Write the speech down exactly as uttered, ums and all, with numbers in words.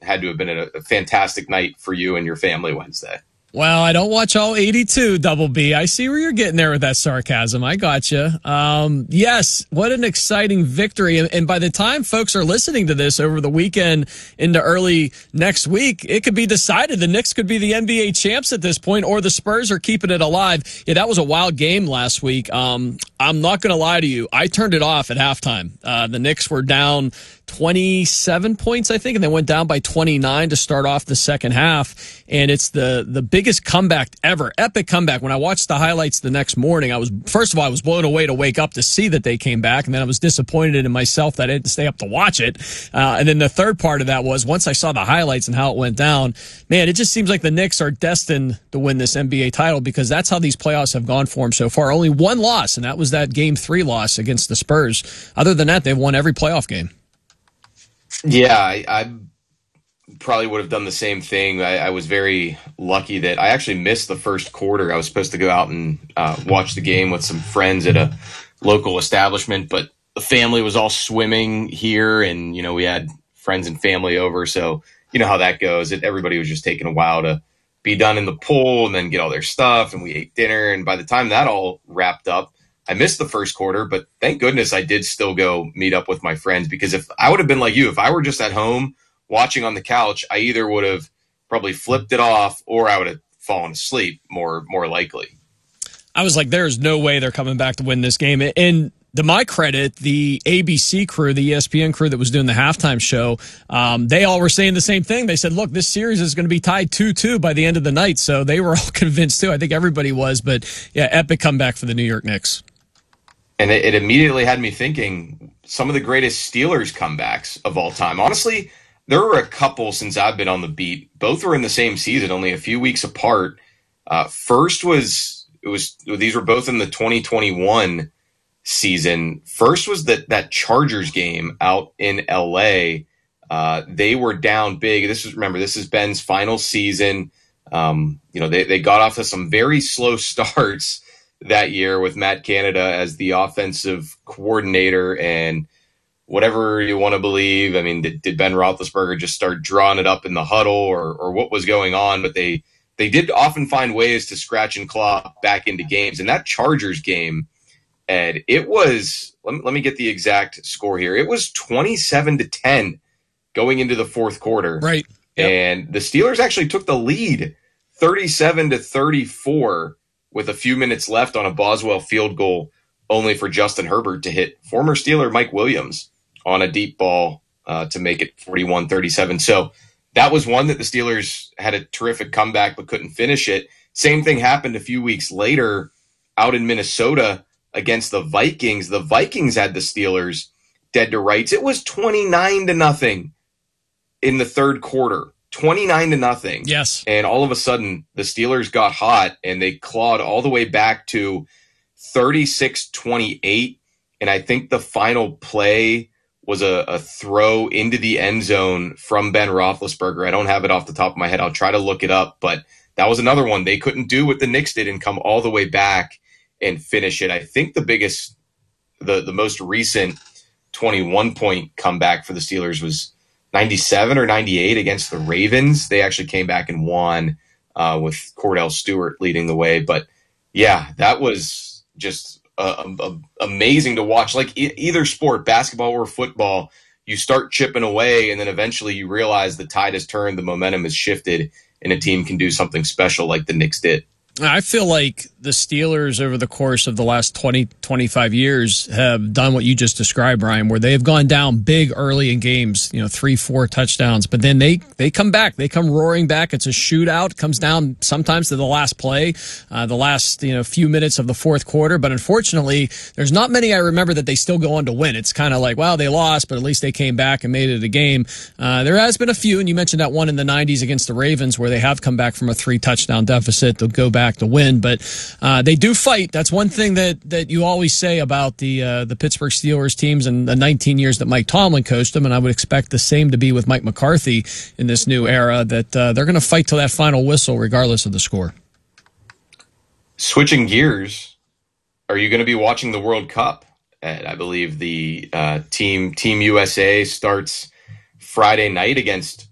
had to have been a, a fantastic night for you and your family Wednesday. Well, I don't watch all eighty-two, Double B. I see where you're getting there with that sarcasm. I got you. Um, yes, what an exciting victory. And, and by the time folks are listening to this over the weekend into early next week, it could be decided the Knicks could be the N B A champs at this point, or the Spurs are keeping it alive. Yeah, that was a wild game last week. Um, I'm not going to lie to you. I turned it off at halftime. Uh, the Knicks were down twenty-seven points, I think, and they went down by twenty-nine to start off the second half. And it's the the biggest comeback ever, epic comeback. When I watched the highlights the next morning, I was, first of all, I was blown away to wake up to see that they came back, and then I was disappointed in myself that I didn't stay up to watch it. Uh, and then the third part of that was, once I saw the highlights and how it went down, man, it just seems like the Knicks are destined to win this N B A title, because that's how these playoffs have gone for them so far. Only one loss, and that was that game three loss against the Spurs. Other than that, they've won every playoff game. Yeah, I, I probably would have done the same thing. I, I was very lucky that I actually missed the first quarter. I was supposed to go out and uh, watch the game with some friends at a local establishment, but the family was all swimming here, and you know, we had friends and family over, so you know how that goes. It, everybody was just taking a while to be done in the pool and then get all their stuff, and we ate dinner, and by the time that all wrapped up, I missed the first quarter, but thank goodness I did still go meet up with my friends, because if I would have been like you, if I were just at home watching on the couch, I either would have probably flipped it off or I would have fallen asleep, more more likely. I was like, there's no way they're coming back to win this game. And to my credit, the A B C crew, the E S P N crew that was doing the halftime show, um, they all were saying the same thing. They said, look, this series is going to be tied two two by the end of the night. So they were all convinced too. I think everybody was. But yeah, epic comeback for the New York Knicks. And it, it immediately had me thinking some of the greatest Steelers comebacks of all time. Honestly, there were a couple since I've been on the beat. Both were in the same season, only a few weeks apart. Uh, first was, it was, these were both in the twenty twenty-one season. First was that, that Chargers game out in L A. Uh, they were down big. This is, remember, this is Ben's final season. Um, you know, they, they got off to some very slow starts that year with Matt Canada as the offensive coordinator, and whatever you want to believe. I mean, did, did Ben Roethlisberger just start drawing it up in the huddle, or, or what was going on? But they, they did often find ways to scratch and claw back into games. And that Chargers game, Ed, it was, let me, let me get the exact score here. It was twenty-seven to ten going into the fourth quarter. Right. Yep. And the Steelers actually took the lead thirty-seven to thirty-four with a few minutes left on a Boswell field goal, only for Justin Herbert to hit former Steeler Mike Williams on a deep ball uh, to make it forty-one thirty-seven. So that was one that the Steelers had a terrific comeback but couldn't finish it. Same thing happened a few weeks later out in Minnesota against the Vikings. The Vikings had the Steelers dead to rights. It was twenty-nine to nothing in the third quarter. twenty-nine to nothing. Yes. And all of a sudden, the Steelers got hot, and they clawed all the way back to thirty-six twenty-eight. And I think the final play was a, a throw into the end zone from Ben Roethlisberger. I don't have it off the top of my head. I'll try to look it up. But that was another one. They couldn't do what the Knicks did and come all the way back and finish it. I think the biggest, the, the most recent twenty-one point comeback for the Steelers was ninety-seven or ninety-eight against the Ravens. They actually came back and won uh, with Cordell Stewart leading the way. But yeah, that was just uh, uh, amazing to watch. Like e- either sport, basketball or football, you start chipping away, and then eventually you realize the tide has turned, the momentum has shifted, and a team can do something special like the Knicks did. I feel like the Steelers over the course of the last twenty, twenty-five years have done what you just described, Brian, where they have gone down big early in games, you know, three, four touchdowns, but then they, they come back. They come roaring back. It's a shootout, comes down sometimes to the last play, uh, the last, you know, few minutes of the fourth quarter. But unfortunately, there's not many I remember that they still go on to win. It's kind of like, well, they lost, but at least they came back and made it a game. Uh, there has been a few, and you mentioned that one in the nineties against the Ravens where they have come back from a three touchdown deficit. They'll go back to win, but uh, they do fight. That's one thing that, that you always say about the uh, the Pittsburgh Steelers teams and the nineteen years that Mike Tomlin coached them, and I would expect the same to be with Mike McCarthy in this new era, that uh, they're going to fight till that final whistle regardless of the score. Switching gears, are you going to be watching the World Cup? And I believe the uh, team Team U S A starts Friday night against